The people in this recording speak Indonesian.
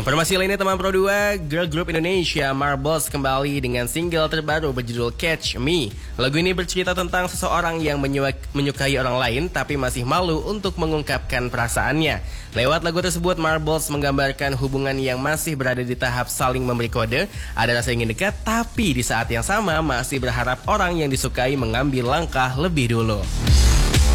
Informasi lainnya teman Pro 2, girl group Indonesia Marbles kembali dengan single terbaru berjudul Catch Me. Lagu ini bercerita tentang seseorang yang menyukai orang lain tapi masih malu untuk mengungkapkan perasaannya. Lewat lagu tersebut, Marbles menggambarkan hubungan yang masih berada di tahap saling memberi kode, ada rasa ingin dekat tapi di saat yang sama masih berharap orang yang disukai mengambil langkah lebih dulu.